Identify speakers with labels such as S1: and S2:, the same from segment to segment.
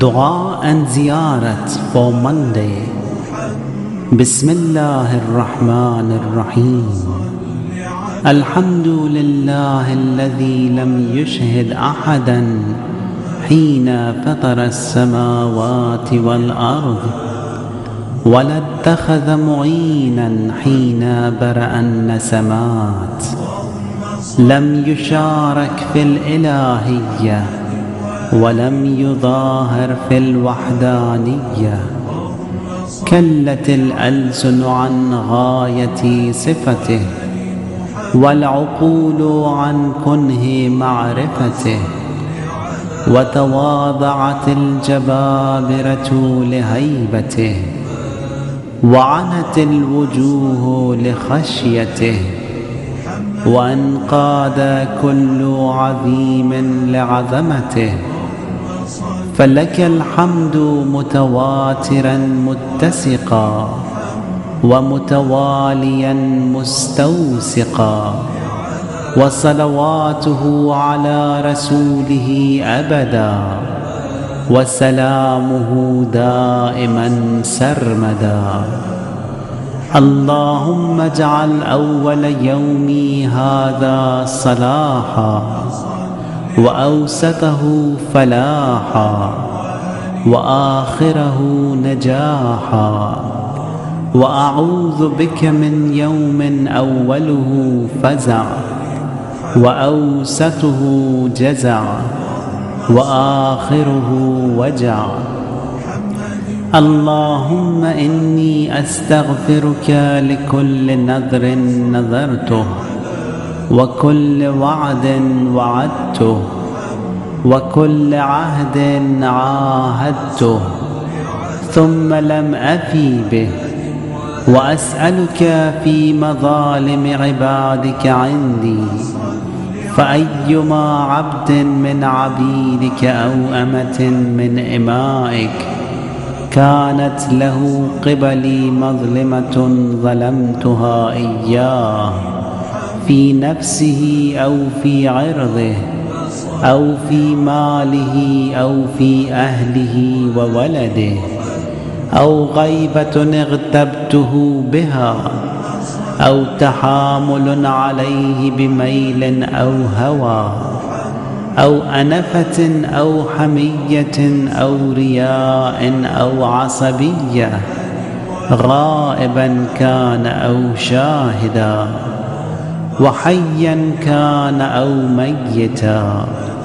S1: Dua and Ziyarat for Monday. Bismillahirrahmanirrahim. Alhamdulillahi alladhi lam yushhid ahadan hina fatara as-samawati wal-ard wala ittakhadha mu'inan hina bara'a an-nasamat lam yusharak fil ilahiyyah ولم يظاهر في الوحدانية كلت الألسن عن غاية صفته والعقول عن كنه معرفته وتواضعت الجبابرة لهيبته وعنت الوجوه لخشيته وانقاد كل عظيم لعظمته فلك الحمد متواترا متسقا ومتواليا مستوسقا وصلواته على رسوله أبدا وسلامه دائما سرمدا اللهم اجعل أول يومي هذا صلاحا وأوسطه فلاحا وآخره نجاحا وأعوذ بك من يوم أوله فزع وأوسطه جزع وآخره وجع اللهم إني أستغفرك لكل نذر نذرته وكل وعد وعدته وكل عهد عاهدته ثم لم أفي به وأسألك في مظالم عبادك عندي فأيما عبد من عبيدك أو أمة من إمائك كانت له قبلي مظلمة ظلمتها إياه في نفسه أو في عرضه أو في ماله أو في أهله وولده أو غيبة اغتبته بها أو تحامل عليه بميل أو هوى أو أنفة أو حمية أو رياء أو عصبية غائبا كان أو شاهدا وحيا كان أو ميتا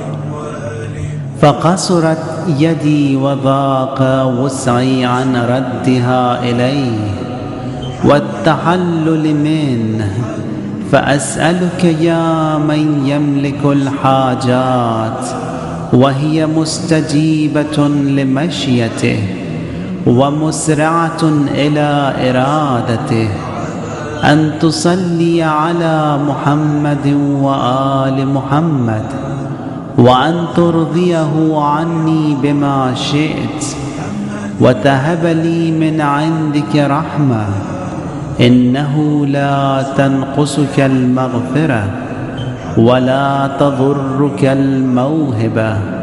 S1: فقصرت يدي وضاق وسعي عن ردها إليه والتحلل منه فأسألك يا من يملك الحاجات وهي مستجيبة لمشيته ومسرعة إلى إرادته أن تصلي على محمد وآل محمد وأن ترضيه عني بما شئت وتهب لي من عندك رحمة إنه لا تنقصك المغفرة ولا تضرك الموهبة